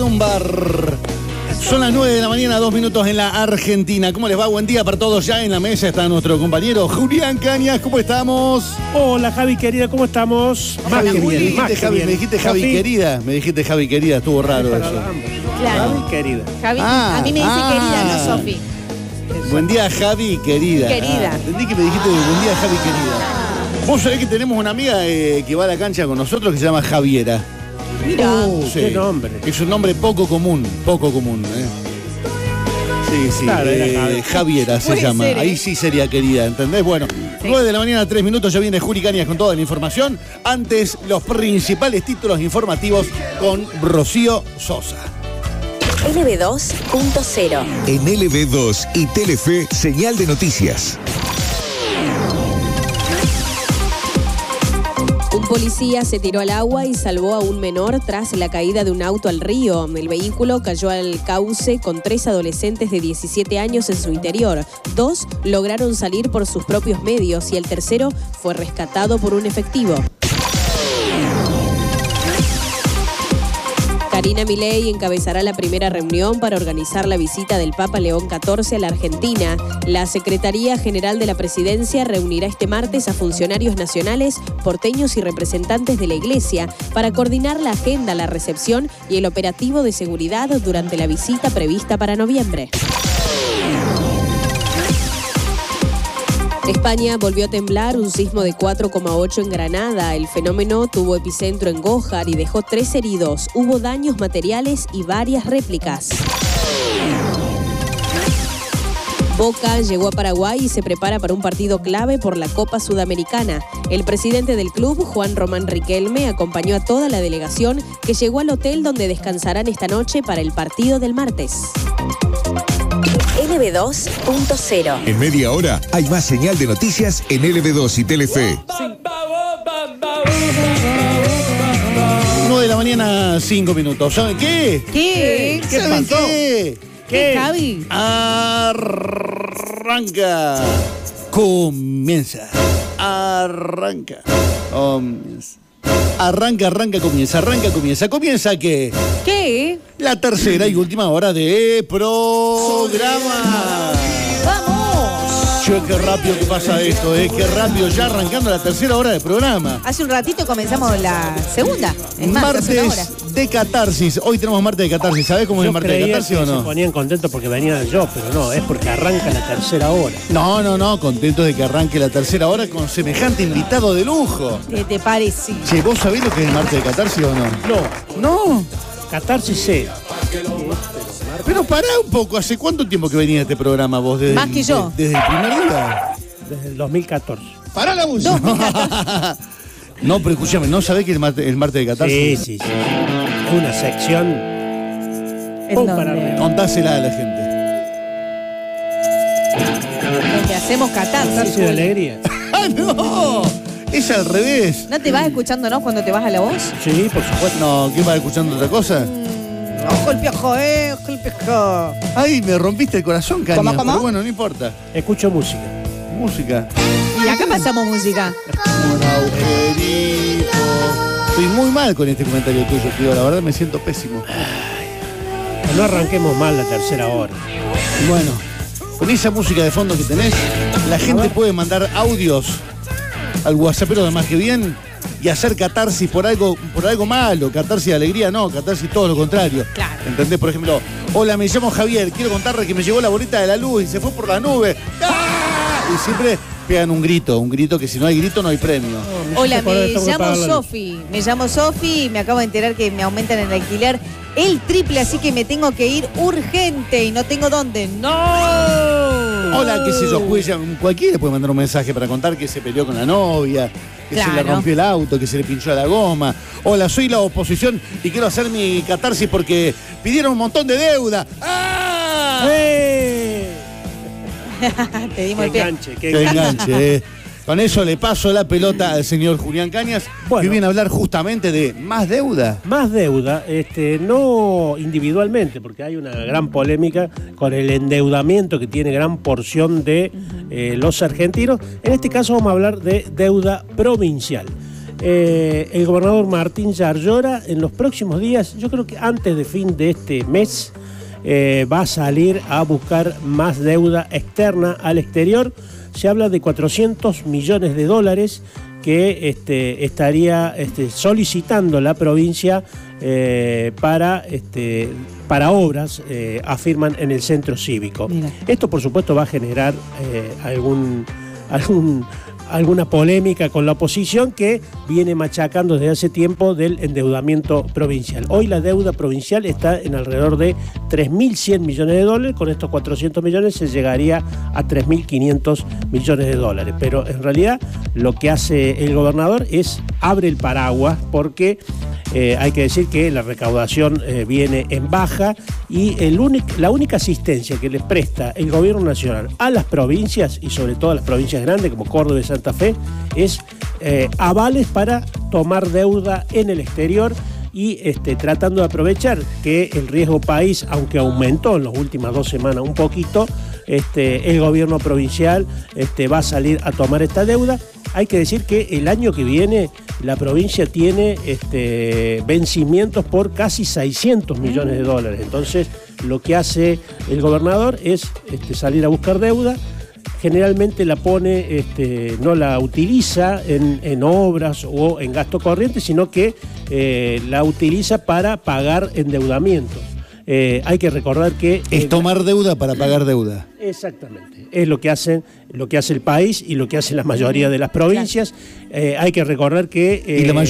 para un bar. Son las 9 de la mañana, 2 minutos en la Argentina. ¿Cómo les va? Buen día para todos. Ya en la mesa está nuestro compañero Julián Cañas. ¿Cómo estamos? Hola, Javi querida, ¿cómo estamos? Más que bien. Me dijiste Javi querida. Me dijiste Javi querida. Estuvo raro eso. Claro. Javi querida. Javi, a mí me dice querida, no Sofi. Buen día, Javi querida. Querida. Entendí que me dijiste buen día, Javi querida. Vos sabés que tenemos una amiga que va a la cancha con nosotros que se llama Javiera. Mira. Sí. Qué nombre. Es un nombre poco común. Sí, Claro, Javiera se Puede llama. ser, Ahí sí sería querida, ¿entendés? Bueno, 9 de la mañana, 3 minutos, ya viene Juli Cañas con toda la información. Antes, los principales títulos informativos con Rocío Sosa. LB2.0. En LB2 y Telefe, señal de noticias. Un policía se tiró al agua y salvó a un menor tras la caída de un auto al río. El vehículo cayó al cauce con 3 adolescentes de 17 años en su interior. 2 lograron salir por sus propios medios y el tercero fue rescatado por un efectivo. Karina Milei encabezará la primera reunión para organizar la visita del Papa León XIV a la Argentina. La Secretaría General de la Presidencia reunirá este martes a funcionarios nacionales, porteños y representantes de la Iglesia para coordinar la agenda, la recepción y el operativo de seguridad durante la visita prevista para noviembre. España volvió a temblar, un sismo de 4,8 en Granada. El fenómeno tuvo epicentro en Gójar y dejó 3 heridos. Hubo daños materiales y varias réplicas. Boca llegó a Paraguay y se prepara para un partido clave por la Copa Sudamericana. El presidente del club, Juan Román Riquelme, acompañó a toda la delegación que llegó al hotel donde descansarán esta noche para el partido del martes. LB2.0. En media hora hay más señal de noticias en LB2 y Telefe. 9 de la mañana, 5 minutos. ¿Saben qué? ¿Qué? ¿Saben pasó? ¿Qué, Javi? Arranca. Comienza. Comienza que ¿Qué? la tercera y última hora de programa. ¡Vamos! Che, qué rápido que pasa esto, qué rápido, ya arrancando la tercera hora de programa. Hace un ratito comenzamos la segunda. Es más, hace una hora. Martes de catarsis. Hoy tenemos martes de catarsis. ¿Sabés cómo es el martes de catarsis o Se no? ponían contentos porque venían yo, pero no, es porque arranca la tercera hora. No, contentos de que arranque la tercera hora con semejante invitado de lujo. ¿Qué te parece? Che, ¿vos sabés lo que es el martes de catarsis o no? No. Catarsis C. Pero pará un poco, ¿hace cuánto tiempo que venía este programa vos? Más que yo. Desde el primer día. Desde el 2014. ¡Pará la música! No, pero escúchame, ¿no sabés que el martes de catarsis? Sí. Una sección. ¿En dónde? Contásela a la gente. Donde hacemos Catarsis catarsis. de alegría. ¡Ah, no! Es al revés. ¿No te vas escuchándonos cuando te vas a la voz? Sí, por supuesto. No, ¿qué vas escuchando otra cosa? Ojo el piojo, ojo el piojo. Ay, me rompiste el corazón, Caña. ¿Cómo? Pero bueno, no importa. Escucho música. Música. Y acá pasamos música. Un agujerito. Estoy muy mal con este comentario tuyo, tío. La verdad me siento pésimo. No arranquemos mal la tercera hora. Bueno, con esa música de fondo que tenés, la gente puede mandar audios al WhatsAppero de Más Que Bien y hacer catarsis por algo malo. Catarsis de alegría, no. Catarsis todo lo contrario. Claro. ¿Entendés? Por ejemplo, hola, me llamo Javier. Quiero contarle que me llegó la boleta de la luz y se fue por la nube. ¡Ah! Y siempre pegan un grito que si no hay grito no hay premio. Hola, me llamo Sofi. Me llamo Sofi y me acabo de enterar que me aumentan el alquiler el triple, así que me tengo que ir urgente y no tengo dónde. ¡No! Hola, qué sé yo, cualquiera puede mandar un mensaje para contar que se peleó con la novia, que se le rompió el auto, que se le pinchó la goma. Hola, soy la oposición y quiero hacer mi catarsis porque pidieron un montón de deuda. ¡Ah! Te dimos el pie. Qué enganche. Con eso le paso la pelota al señor Julián Cañas, que viene a hablar justamente de más deuda. Más deuda, no individualmente, porque hay una gran polémica con el endeudamiento que tiene gran porción de los argentinos. En este caso vamos a hablar de deuda provincial. el gobernador Martín Yarlora en los próximos días, yo creo que antes de fin de este mes, va a salir a buscar más deuda externa al exterior. Se habla de 400 millones de dólares que estaría solicitando la provincia para obras, afirman en el centro cívico. Mira. Esto, por supuesto, va a generar alguna polémica con la oposición, que viene machacando desde hace tiempo del endeudamiento provincial. Hoy la deuda provincial está en alrededor de 3.100 millones de dólares. Con estos 400 millones se llegaría a 3.500 millones de dólares. Pero en realidad lo que hace el gobernador es abre el paraguas, porque hay que decir que la recaudación viene en baja, y la única asistencia que les presta el gobierno nacional a las provincias, y sobre todo a las provincias grandes como Córdoba y Santa Fe, es avales para tomar deuda en el exterior, y tratando de aprovechar que el riesgo país, aunque aumentó en las últimas 2 semanas un poquito, el gobierno provincial va a salir a tomar esta deuda. Hay que decir que el año que viene la provincia tiene vencimientos por casi 600 millones de dólares. Entonces, lo que hace el gobernador es salir a buscar deuda. Generalmente la pone, no la utiliza en obras o en gasto corriente, sino que la utiliza para pagar endeudamientos. Hay que recordar que... Es tomar deuda para pagar deuda. Exactamente. Es lo que hace el país y lo que hace la mayoría de las provincias. Hay que recordar que... y la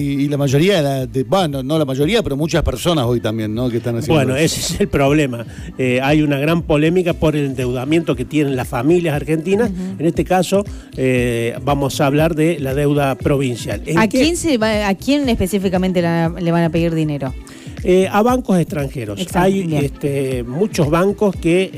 mayoría, bueno, no la mayoría, pero muchas personas hoy también, ¿no?, que están haciendo... Bueno, ese es el problema. Hay una gran polémica por el endeudamiento que tienen las familias argentinas. En este caso, vamos a hablar de la deuda provincial. ¿A quién específicamente le van a pedir dinero? A bancos extranjeros. Exacto, hay muchos bancos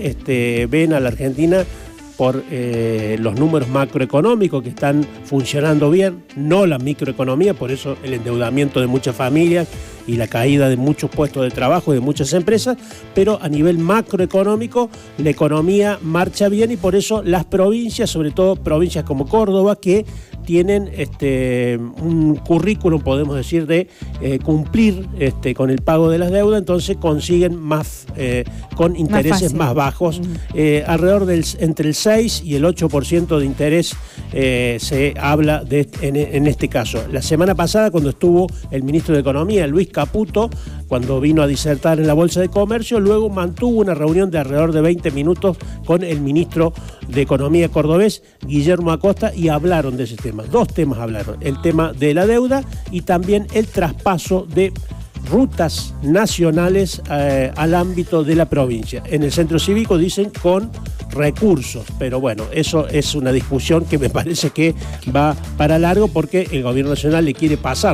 que ven a la Argentina por los números macroeconómicos que están funcionando bien, no la microeconomía, por eso el endeudamiento de muchas familias y la caída de muchos puestos de trabajo y de muchas empresas, pero a nivel macroeconómico la economía marcha bien, y por eso las provincias, sobre todo provincias como Córdoba, que tienen un currículum, podemos decir, de cumplir con el pago de las deudas, entonces consiguen más con intereses más bajos, alrededor entre el 6 y el 8% de interés se habla en este caso. La semana pasada, cuando estuvo el ministro de Economía, Luis Caputo, cuando vino a disertar en la Bolsa de Comercio, luego mantuvo una reunión de alrededor de 20 minutos con el ministro de Economía cordobés, Guillermo Acosta, y hablaron de ese tema. 2 temas hablaron: el tema de la deuda y también el traspaso de rutas nacionales al ámbito de la provincia. En el centro cívico dicen con recursos, pero bueno, eso es una discusión que me parece que va para largo, porque el gobierno nacional le quiere pasar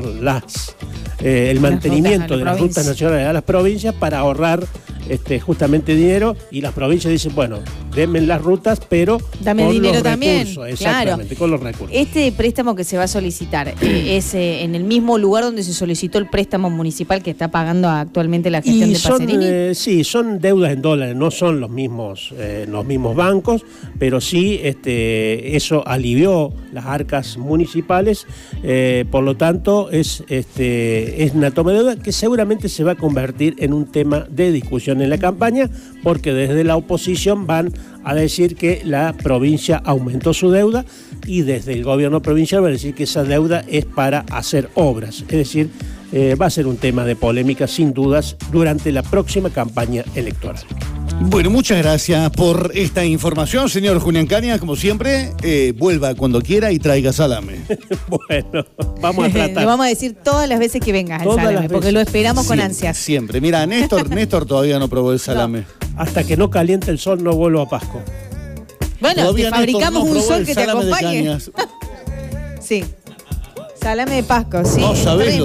el mantenimiento de las rutas nacionales a las provincias para ahorrar justamente dinero, y las provincias dicen, bueno, denme las rutas, pero dame con dinero los también. Recursos, exactamente, claro, con los recursos. Este préstamo que se va a solicitar es en el mismo lugar donde se solicitó el préstamo municipal que está pagando actualmente la gestión de Pacerini. Sí, son deudas en dólares, no son los mismos bancos, pero sí eso alivió las arcas municipales, por lo tanto es una toma de deuda que seguramente se va a convertir en un tema de discusión en la campaña, porque desde la oposición van a decir que la provincia aumentó su deuda, y desde el gobierno provincial va a decir que esa deuda es para hacer obras. Es decir, va a ser un tema de polémica sin dudas durante la próxima campaña electoral. Bueno, muchas gracias por esta información, señor Julián Cañas. Como siempre, vuelva cuando quiera y traiga salame. Bueno, vamos a tratar. Lo vamos a decir todas las veces que vengas al salame, porque lo esperamos con ansias. Siempre. Mira, Néstor todavía no probó el salame. No. Hasta que no caliente el sol no vuelvo a Pasco. Bueno, te fabricamos un sol que te acompañe. Sí. Salame de Pasco, sí. No sabés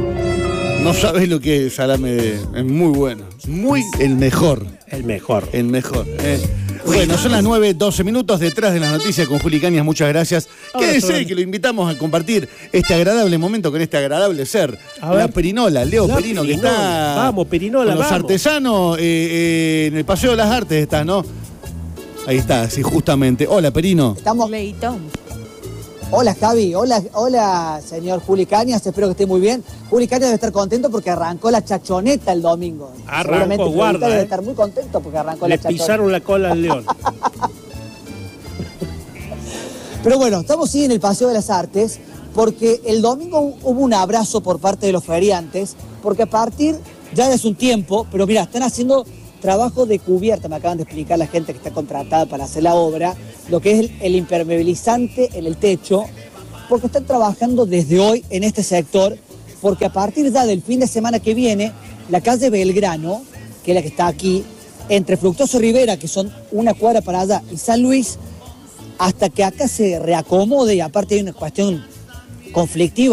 lo que es el salame es muy bueno. El mejor. El mejor. Bueno, son las 9:12 minutos, detrás de las noticias con Juli Cañas. Muchas gracias. Quédese, que lo invitamos a compartir este agradable momento con este agradable ser. La Perinola, Leo Perino, que está... Vamos, Perinola, con los artesanos en el Paseo de las Artes está, ¿no? Ahí está, sí, justamente. Hola, Perino. Estamos Leito. Hola Javi, hola señor Juli Cañas, espero que esté muy bien. Juli Cañas debe estar contento porque arrancó la chachoneta el domingo. Arrancó, guarda. Debe estar muy contento porque arrancó la chachoneta. Le pisaron la cola al león. Pero bueno, estamos sí en el Paseo de las Artes porque el domingo hubo un abrazo por parte de los feriantes, porque a partir ya de hace un tiempo, pero mira, están haciendo trabajo de cubierta, me acaban de explicar la gente que está contratada para hacer la obra, lo que es el impermeabilizante en el techo, porque están trabajando desde hoy en este sector, porque a partir ya del fin de semana que viene, la calle Belgrano, que es la que está aquí, entre Fructuoso Rivera, que son una cuadra para allá, y San Luis, hasta que acá se reacomode, y aparte hay una cuestión conflictiva